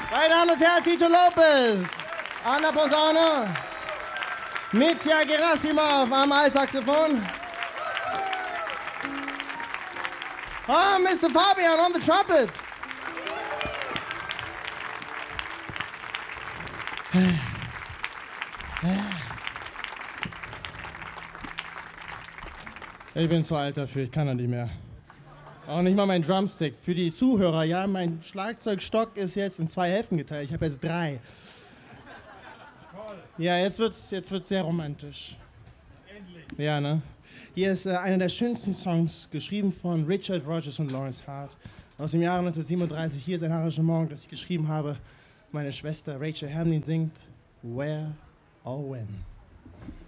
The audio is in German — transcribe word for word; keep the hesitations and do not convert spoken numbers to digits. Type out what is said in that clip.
Meine Damen und Herren, Tito Lopez an der Posaune, Mitya Gerasimov am Altsaxophon, oh, Mister Fabian on the trumpet. Ich bin zu alt dafür, ich kann da nicht mehr. Auch nicht mal mein Drumstick. Für die Zuhörer, ja, mein Schlagzeugstock ist jetzt in zwei Hälften geteilt. Ich habe jetzt drei. Ja, jetzt wird's, jetzt wird's sehr romantisch. Endlich. Ja, ne? Hier ist äh, einer der schönsten Songs, geschrieben von Richard Rodgers und Lawrence Hart, aus dem Jahre neunzehnhundertsiebenunddreißig. Hier ist ein Arrangement, das ich geschrieben habe. Meine Schwester Rachel Hamlin singt Where or When.